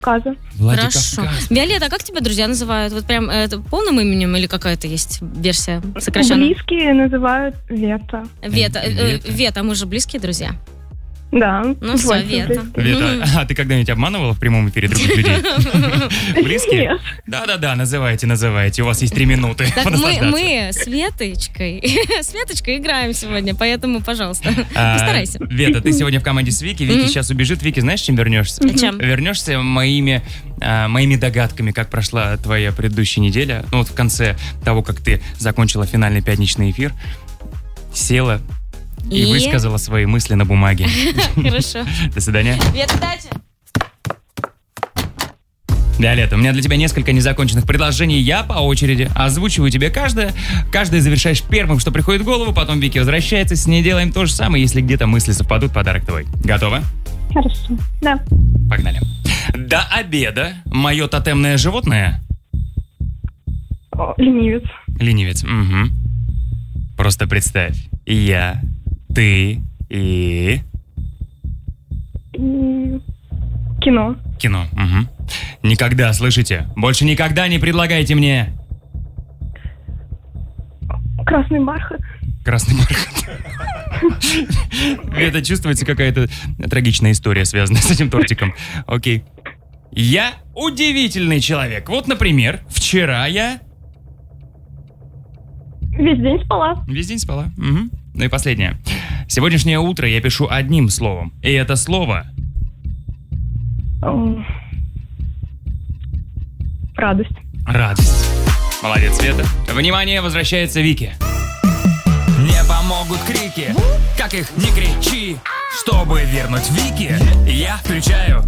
Владикавказа. Хорошо. Виолетта, а как тебя друзья называют? Вот прям это полным именем или какая-то есть версия сокращенная? Близкие называют Вета. Вета, мы же близкие друзья. Да. Ну все, Вета. Вета, а ты когда-нибудь обманывала в прямом эфире других людей? Близкие? Нет. Да, называйте. У вас есть 3 минуты. Так мы с Светочкой играем сегодня, поэтому, пожалуйста, постарайся. Вета, ты сегодня в команде с Вики. Вики сейчас убежит. Вики, знаешь, чем вернешься? Чем? Вернешься моими догадками, как прошла твоя предыдущая неделя. Ну вот в конце того, как ты закончила финальный пятничный эфир, села и высказала свои мысли на бумаге. Хорошо. До свидания. Вета, удачи. Виолетта, у меня для тебя несколько незаконченных предложений. Я по очереди озвучиваю тебе каждое. Каждое завершаешь первым, что приходит в голову. Потом Вики возвращается, с ней делаем то же самое. Если где-то мысли совпадут, подарок твой. Готова? Хорошо. Да. Погнали. До обеда мое тотемное животное? Ленивец. Ленивец. Угу. Просто представь. Я, ты и... Кино. Кино. Угу. Никогда, слышите? Больше никогда не предлагайте мне... Красный бархат. Красный бархат. Это чувствуется какая-то трагичная история, связанная с этим тортиком. Окей. Я удивительный человек. Вот, например, вчера я... Весь день спала. Весь день спала. Угу. Ну и последнее. Сегодняшнее утро я пишу одним словом. И это слово... Радость. Радость. Молодец, Света. Внимание, возвращается Вики. Не помогут крики, как их не кричи. Чтобы вернуть Вики, я включаю.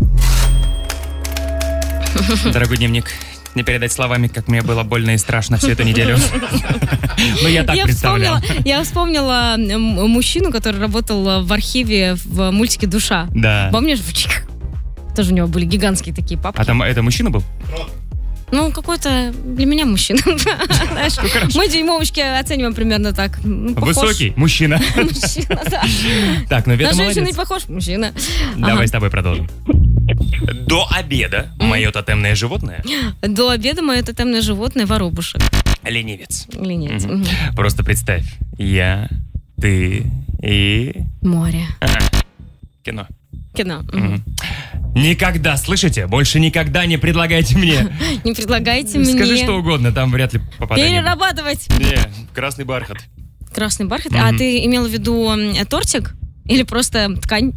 Дорогой дневник, не передать словами, как мне было больно и страшно всю эту неделю. Ну, я так представлял. Я вспомнила мужчину, который работал в архиве в мультике «Душа». Да. Помнишь? Тоже у него были гигантские такие папки. А там это мужчина был? Ну, какой-то для меня мужчина. Мы дюймовочки оцениваем примерно так. Высокий мужчина. Мужчина, да. Так, ну Вета на женщину молодец. не похож мужчина. Давай с тобой продолжим. До обеда мое тотемное животное? До обеда мое тотемное животное — воробушек. Ленивец. Ленивец. Просто представь. Я, ты и... Море. Кино. Кино. Никогда, слышите? Больше никогда не предлагайте мне. Не предлагайте мне. Скажи что угодно, там вряд ли попадание. Перерабатывать. Не, красный бархат. Красный бархат? А ты имел в виду тортик? Или просто ткань?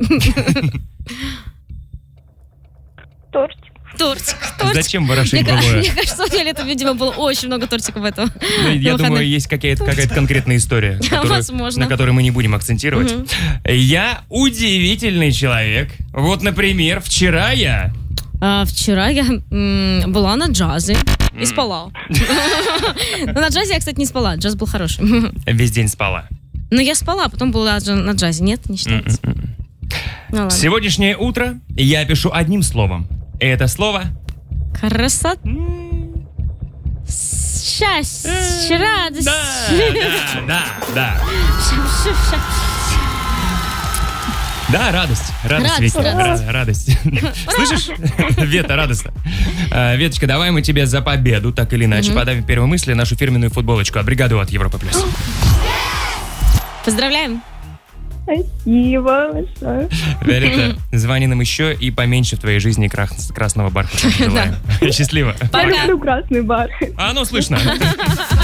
Тортик. Тортик. Зачем ворошить былое? Мне кажется, у Виолетты, видимо, было очень много тортиков этого. Я думаю, есть какая-то конкретная история, на которой мы не будем акцентировать. Я удивительный человек. Вот, например, вчера я была на джазе и спала. Но на джазе я, кстати, не спала. Джаз был хороший. Весь день спала. Но я спала, а потом была на джазе. Нет, не считается. Сегодняшнее утро я пишу одним словом. Это слово... Красота. Счастье, радость. Да. Да, радость. Радость. Слышишь? Вета, радостно. Веточка, давай мы тебе за победу, так или иначе, подавим первой мысли нашу фирменную футболочку от бригады от Европа Плюс. Поздравляем. Спасибо большое. Виолетта, звони нам еще и поменьше в твоей жизни красного бархата. Желаем. Счастливо. Пока. Я люблю красный бархат. А, ну слышно.